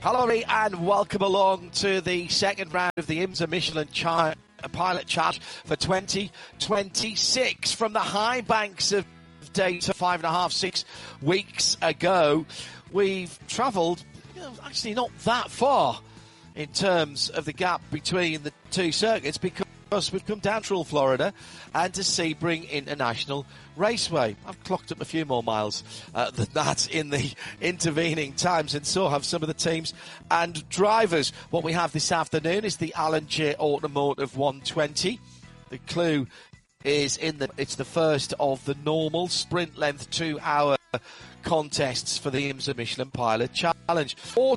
Hello, and welcome along to the second round of the IMSA Michelin Pilot Challenge for 2026. From the high banks of data 5.5, 6 weeks ago, we've travelled actually not that far in terms of the gap between the two circuits, because we've come down to Florida and to Sebring International Raceway. I've clocked up a few more miles than that in the intervening times, and so have some of the teams and drivers. What we have this afternoon is the Alan J Automotive 120. The clue is it's the first of the normal sprint length 2-hour contests for the IMSA Michelin Pilot Challenge.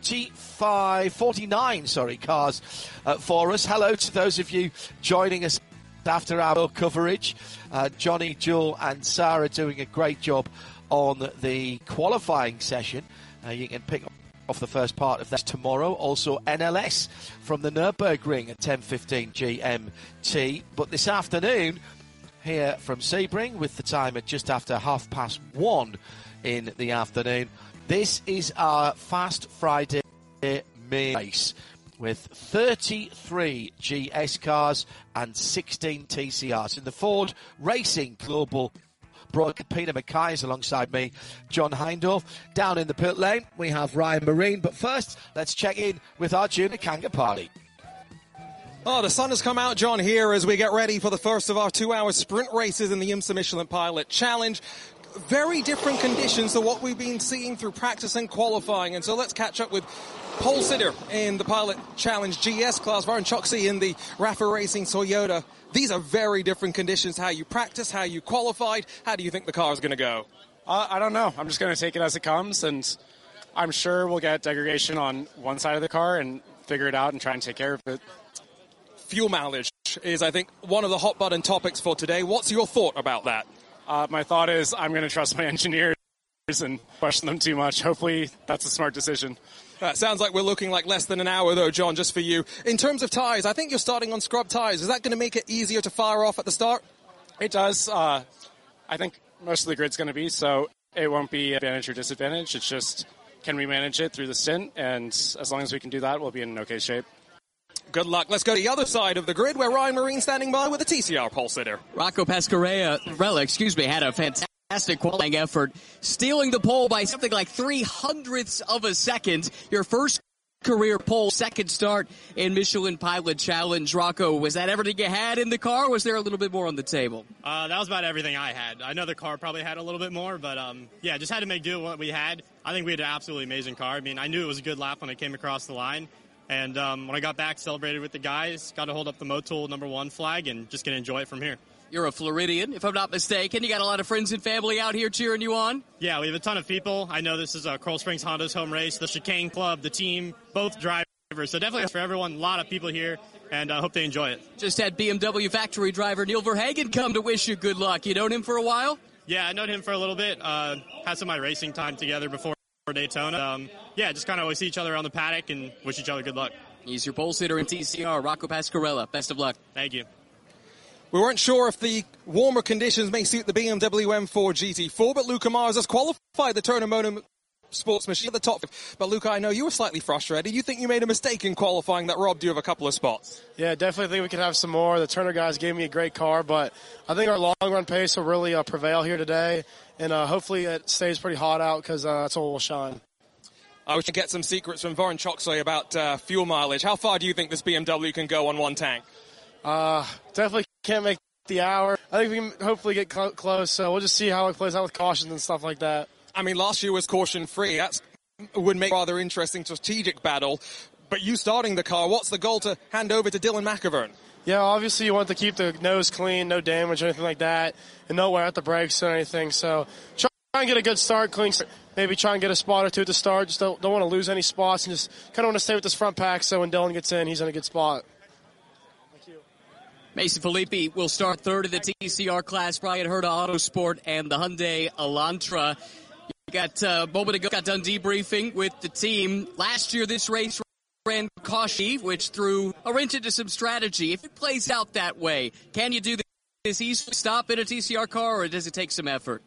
49 cars for us. Hello to those of you joining us after our coverage. Johnny, Joel and Sarah doing a great job on the qualifying session. You can pick off the first part of that tomorrow. Also NLS from the Nürburgring at 10:15 GMT. But this afternoon, here from Sebring, with the time at just after 1:30 in the afternoon, this is our Fast Friday main race with 33 GS cars and 16 TCRs. In the Ford Racing Global broadcast, Peter Mackay is alongside me, John Hindorf. Down in the pit lane, we have Ryan Marine. But first, let's check in with our Junior Kanga party. Oh, the sun has come out, John, here as we get ready for the first of our 2-hour sprint races in the IMSA Michelin Pilot Challenge. Very different conditions to what we've been seeing through practice and qualifying. And so let's catch up with pole sitter in the Pilot Challenge GS class, Warren Choksey in the Rafa Racing Toyota. These are very different conditions. How you practice, how you qualified. How do you think the car is going to go? I don't know. I'm just going to take it as it comes, and I'm sure we'll get degradation on one side of the car and figure it out and try and take care of it. Fuel mileage is, I think, one of the hot button topics for today. What's your thought about that? My thought is I'm going to trust my engineers and question them too much. Hopefully that's a smart decision. Sounds like we're looking like less than an hour, though, John, just for you. In terms of tyres, I think you're starting on scrub tyres. Is that going to make it easier to fire off at the start? It does. I think most of the grid's going to be, so it won't be advantage or disadvantage. It's just, can we manage it through the stint? And as long as we can do that, we'll be in okay shape. Good luck. Let's go to the other side of the grid where Ryan Marine standing by with a TCR pole sitter. Rocco Pasquarella, had a fantastic qualifying effort, stealing the pole by something like 0.03 of a second. Your first career pole, second start in Michelin Pilot Challenge. Rocco, was that everything you had in the car, or was there a little bit more on the table? That was about everything I had. I know the car probably had a little bit more, but just had to make do with what we had. I think we had an absolutely amazing car. I mean, I knew it was a good lap when I came across the line. And when I got back, celebrated with the guys, got to hold up the Motul #1 flag and just going to enjoy it from here. You're a Floridian, if I'm not mistaken. You got a lot of friends and family out here cheering you on? Yeah, we have a ton of people. I know this is Coral Springs Honda's home race, the Chicane Club, the team, both drivers. So definitely for everyone, a lot of people here, and I hope they enjoy it. Just had BMW factory driver Neil Verhagen come to wish you good luck. You known him for a while? Yeah, I known him for a little bit. Had some of my racing time together before Daytona. Just kind of always see each other around the paddock and wish each other good luck. He's your pole sitter in TCR, Rocco Pasquarella. Best of luck. Thank you. We weren't sure if the warmer conditions may suit the BMW M4 GT4, but Luca Mars has qualified the Turner Motorsports machine at the top. But Luca, I know you were slightly frustrated. You think you made a mistake in qualifying that robbed you of a couple of spots? Yeah, definitely think we could have some more. The Turner guys gave me a great car, but I think our long-run pace will really prevail here today, and hopefully it stays pretty hot out because that's what will shine. I wish to get some secrets from Warren Choksey about fuel mileage. How far do you think this BMW can go on one tank? Definitely can't make the hour. I think we can hopefully get close, so we'll just see how it plays out with cautions and stuff like that. I mean, last year was caution-free. That would make a rather interesting strategic battle. But you starting the car, what's the goal to hand over to Dylan McIvern? Yeah, obviously you want to keep the nose clean, no damage or anything like that, and no wear out the brakes or anything. So try and get a good start, clean start. Maybe try and get a spot or two at the start. Just don't want to lose any spots, and just kind of want to stay with this front pack so when Dylan gets in, he's in a good spot. Thank you. Mason Filippi will start third in the TCR class. Brian Herta Autosport and the Hyundai Elantra. You got a moment ago, got done debriefing with the team. Last year, this race ran caution, which threw a wrench into some strategy. If it plays out that way, can you do this easily stop in a TCR car, or does it take some effort?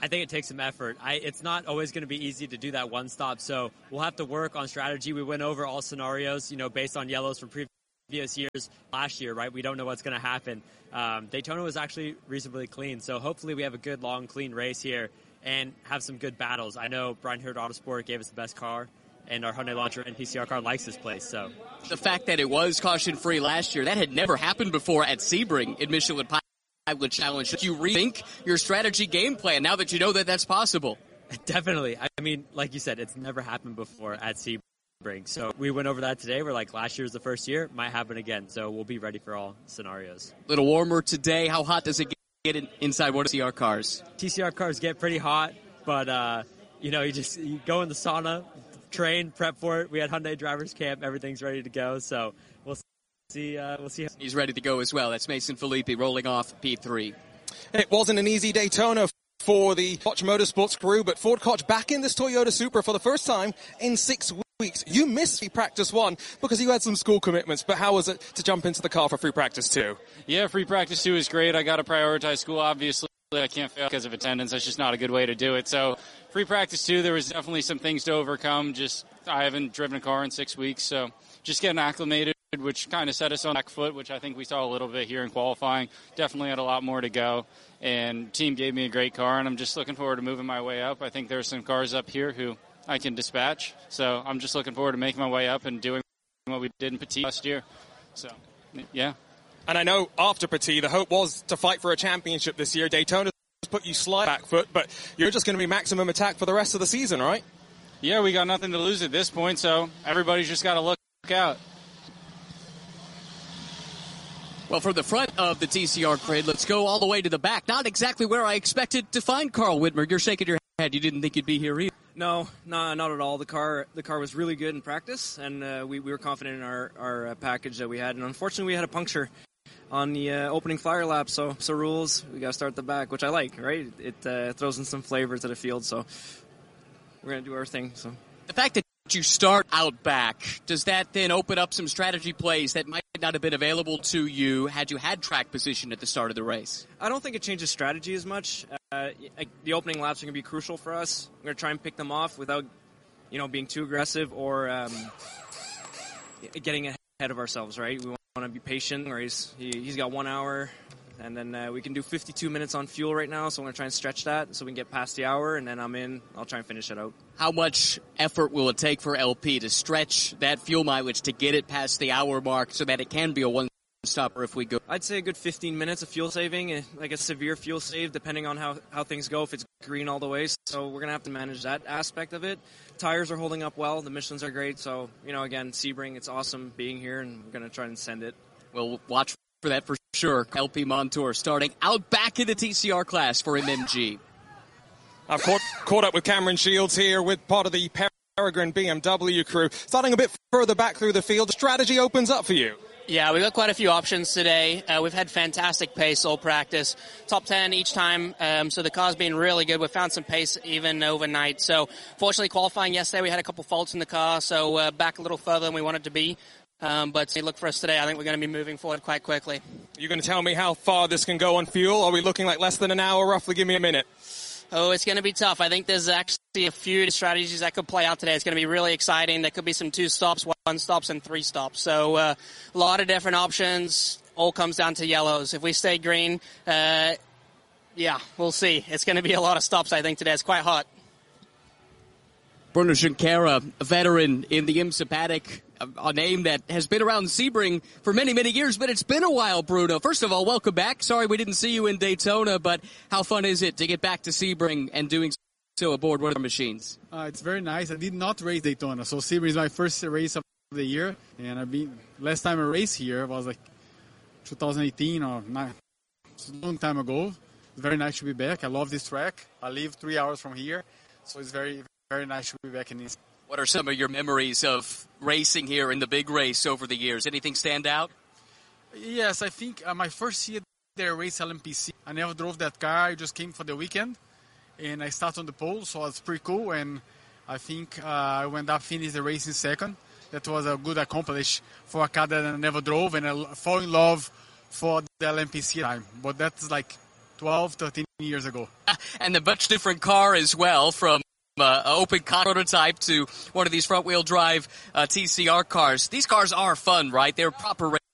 I think it takes some effort. It's not always going to be easy to do that one stop, so we'll have to work on strategy. We went over all scenarios, based on yellows from previous years. Last year, right? We don't know what's going to happen. Daytona was actually reasonably clean, so hopefully we have a good, long, clean race here and have some good battles. I know Brian Hurd Autosport gave us the best car, and our Hyundai Elantra and PCR car likes this place. So the fact that it was caution-free last year, that had never happened before at Sebring in Michelin Pilot Challenge. Should you rethink your strategy game plan now that you know that that's possible? Definitely. I mean, like you said, it's never happened before at Sebring. So we went over that today. We're like, last year's the first year. Might happen again. So we'll be ready for all scenarios. A little warmer today. How hot does it get inside one of TCR cars? TCR cars get pretty hot, but, you go in the sauna, train, prep for it. We had Hyundai Drivers Camp. Everything's ready to go. So we'll see. He's ready to go as well. That's Mason Filippi rolling off P3. It wasn't an easy Daytona for the Koch Motorsports crew, but Ford Koch back in this Toyota Supra for the first time in 6 weeks. You missed free practice 1 because you had some school commitments, but how was it to jump into the car for free practice 2? Yeah, free practice 2 is great. I got to prioritize school, obviously. I can't fail because of attendance. That's just not a good way to do it. So free practice 2, there was definitely some things to overcome. I haven't driven a car in 6 weeks, so just getting acclimated, which kind of set us on back foot, which I think we saw a little bit here in qualifying. Definitely had a lot more to go, and team gave me a great car, and I'm just looking forward to moving my way up. I think there's some cars up here who I can dispatch, so I'm just looking forward to making my way up and doing what we did in Petit last year. So, yeah. And I know after Petit, the hope was to fight for a championship this year. Daytona's put you slight back foot, but you're just going to be maximum attack for the rest of the season, right? Yeah, we got nothing to lose at this point, so everybody's just got to look out. Well, from the front of the TCR grid, let's go all the way to the back. Not exactly where I expected to find Carl Whitmer. You're shaking your head. You didn't think you'd be here either. No, not at all. The car was really good in practice, and we were confident in our package that we had. And unfortunately, we had a puncture on the opening flyer lap. So rules, we got to start the back, which I like, right? It throws in some flavor to the field, so we're going to do our thing. So the fact that you start out back, does that then open up some strategy plays that might not have been available to you had you had track position at the start of the race? I don't think it changes strategy as much. The opening laps are going to be crucial for us. We're going to try and pick them off without, being too aggressive or getting ahead of ourselves, right? We want to be patient. He's got 1 hour, and then we can do 52 minutes on fuel right now, so I'm going to try and stretch that so we can get past the hour, and then I'll try and finish it out. How much effort will it take for LP to stretch that fuel mileage to get it past the hour mark so that it can be a one-stopper if we go? I'd say a good 15 minutes of fuel saving, like a severe fuel save, depending on how things go, if it's green all the way. So we're going to have to manage that aspect of it. Tires are holding up well. The Michelins are great. So, again, Sebring, it's awesome being here, and we're going to try and send it. We'll watch for that for sure. LP Montour starting out back in the TCR class for MMG. I've caught up with Cameron Shields here with part of the Peregrine BMW crew. Starting a bit further back through the field, the strategy opens up for you. Yeah, we've got quite a few options today. We've had fantastic pace all practice. Top 10 each time, so the car's been really good. We've found some pace even overnight. So fortunately, qualifying yesterday, we had a couple faults in the car, so back a little further than we wanted to be. But look for us today. I think we're going to be moving forward quite quickly. You're going to tell me how far this can go on fuel? Are we looking like less than an hour, roughly? Give me a minute. Oh, it's going to be tough. I think there's actually a few strategies that could play out today. It's going to be really exciting. There could be some 2 stops, 1 stops, and 3 stops. So a lot of different options. All comes down to yellows. If we stay green, we'll see. It's going to be a lot of stops, I think, today. It's quite hot. Bruno Junqueira, a veteran in the IMSA paddock, a name that has been around Sebring for many, many years, but it's been a while, Bruno. First of all, welcome back. Sorry we didn't see you in Daytona, but how fun is it to get back to Sebring and doing so aboard one of our machines? It's very nice. I did not race Daytona, so Sebring is my first race of the year, and last time I raced here was like 2018 or it's a long time ago. It's very nice to be back. I love this track. I live 3 hours from here, so it's very, very nice to be back in this. What are some of your memories of racing here in the big race over the years? Anything stand out? Yes, I think my first year there I raced LMPC. I never drove that car. I just came for the weekend, and I started on the pole, so it's pretty cool. And I think I went up, finished the race in second. That was a good accomplishment for a car that I never drove, and I fall in love for the LMPC time. But that's like 12, 13 years ago. And a much different car as well, from open prototype to one of these front-wheel drive TCR cars. These cars are fun, right? They're proper